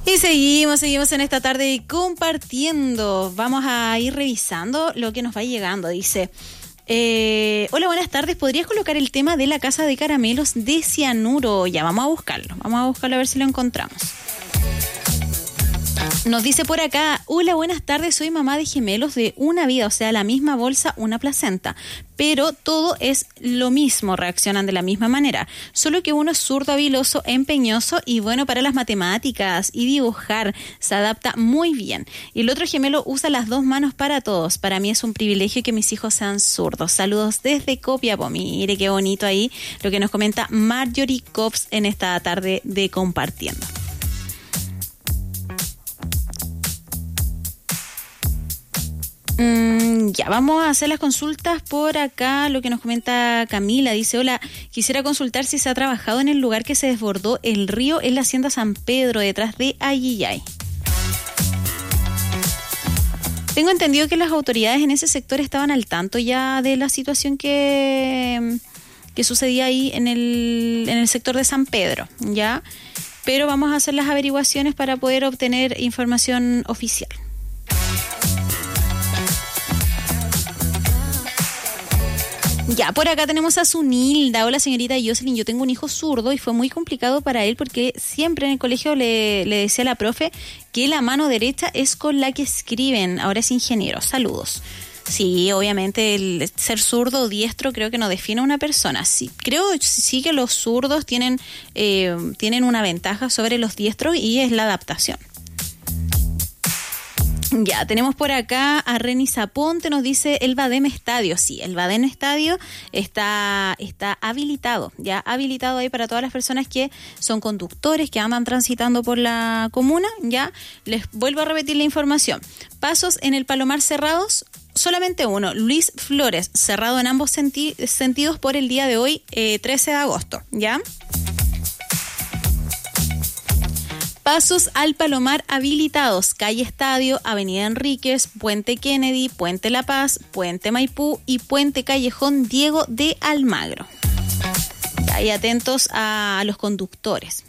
Y seguimos en esta tarde compartiendo. Vamos a ir revisando lo que nos va llegando. Dice, hola, buenas tardes. ¿Podrías colocar el tema de la casa de caramelos de cianuro? Ya, vamos a buscarlo a ver si lo encontramos. Nos dice por acá, hola, buenas tardes, soy mamá de gemelos de una vida, o sea, la misma bolsa, una placenta, pero todo es lo mismo, reaccionan de la misma manera, solo que uno es zurdo, habiloso, empeñoso y bueno para las matemáticas y dibujar, se adapta muy bien, y el otro gemelo usa las dos manos para todos. Para mí es un privilegio que mis hijos sean zurdos. Saludos desde Copiapó. Mire qué bonito ahí lo que nos comenta Marjorie Cops en esta tarde de Compartiendo. Ya, vamos a hacer las consultas por acá. Lo que nos comenta Camila, dice, hola, quisiera consultar si se ha trabajado en el lugar que se desbordó el río en la hacienda San Pedro, detrás de Ayillay. Tengo entendido que las autoridades en ese sector estaban al tanto ya de la situación que sucedía ahí en el sector de San Pedro, ¿ya? Pero vamos a hacer las averiguaciones para poder obtener información oficial. Ya, por acá tenemos a Zunilda. Hola, señorita Jocelyn, yo tengo un hijo zurdo y fue muy complicado para él porque siempre en el colegio le decía a la profe que la mano derecha es con la que escriben. Ahora es ingeniero. Saludos. Sí, obviamente el ser zurdo o diestro creo que no define a una persona. Sí, creo sí que los zurdos tienen una ventaja sobre los diestros y es la adaptación. Ya, tenemos por acá a Reni Zaponte, nos dice el Badem Estadio. Sí, el Badem Estadio está habilitado, ya habilitado ahí para todas las personas que son conductores, que andan transitando por la comuna, ya. Les vuelvo a repetir la información. Pasos en el Palomar cerrados, solamente uno, Luis Flores, cerrado en ambos sentidos por el día de hoy, 13 de agosto, ¿ya? Pasos al Palomar habilitados, calle Estadio, avenida Enríquez, puente Kennedy, puente La Paz, puente Maipú y puente Callejón Diego de Almagro. Ahí atentos a los conductores.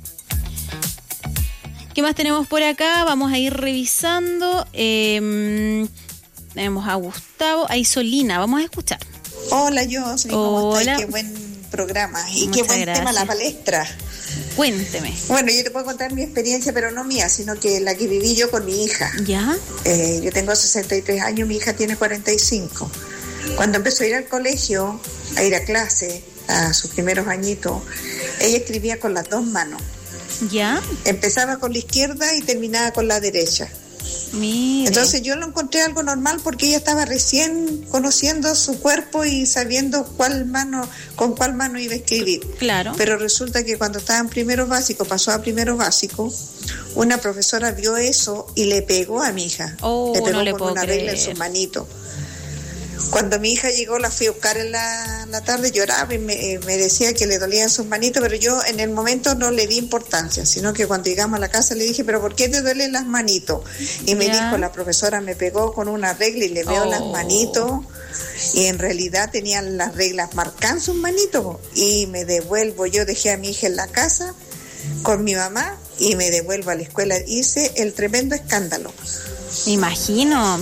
¿Qué más tenemos por acá? Vamos a ir revisando. Tenemos a Gustavo, a Isolina, vamos a escuchar. Hola, Jocelyn, ¿cómo estás? Qué buen programa y muchas qué buen gracias. tema la palestra. Cuénteme. Bueno, yo te puedo contar mi experiencia, pero no mía, sino que la que viví yo con mi hija. ¿Ya? Yo tengo 63 años, mi hija tiene 45. Cuando empezó a ir al colegio, a ir a clase, a sus primeros añitos, ella escribía con las dos manos. ¿Ya? Empezaba con la izquierda y terminaba con la derecha. Mire. Entonces yo lo encontré algo normal porque ella estaba recién conociendo su cuerpo y sabiendo con cuál mano iba a escribir. Claro. Pero resulta que cuando estaba en primero básico, pasó a primero básico, una profesora vio eso y le pegó a mi hija. Le pegó no con una regla en su manito. Cuando mi hija llegó, la fui a buscar en la tarde, lloraba y me decía que le dolían sus manitos, pero yo en el momento no le di importancia, sino que cuando llegamos a la casa le dije, ¿pero por qué te duelen las manitos? Y me dijo, la profesora me pegó con una regla y le veo las manitos, y en realidad tenían las reglas marcadas en sus manitos, y me devuelvo. Yo dejé a mi hija en la casa con mi mamá y me devuelvo a la escuela. Hice el tremendo escándalo. Me imagino.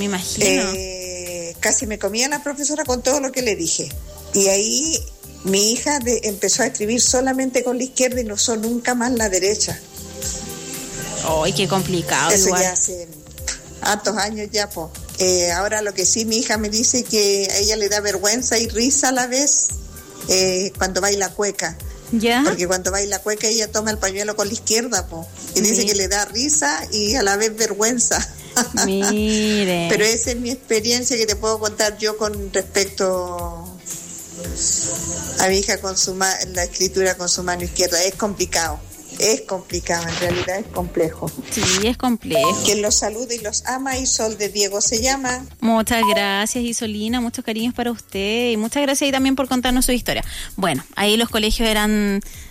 Casi me comía la profesora con todo lo que le dije. Y ahí mi hija empezó a escribir solamente con la izquierda y no usó nunca más la derecha. ¡Ay, qué complicado! Eso igual. Ya hace hartos años ya, pues. Ahora lo que sí, mi hija me dice que a ella le da vergüenza y risa a la vez cuando baila cueca. ¿Ya? Porque cuando baila cueca ella toma el pañuelo con la izquierda, pues. Y dice que le da risa y a la vez vergüenza. Mire. Pero esa es mi experiencia que te puedo contar yo con respecto a mi hija con la escritura con su mano izquierda. Es complicado, en realidad es complejo. Sí, es complejo. Quien los saluda y los ama, Isol de Diego se llama. Muchas gracias, Isolina, muchos cariños para usted y muchas gracias ahí también por contarnos su historia. Bueno, ahí los colegios eran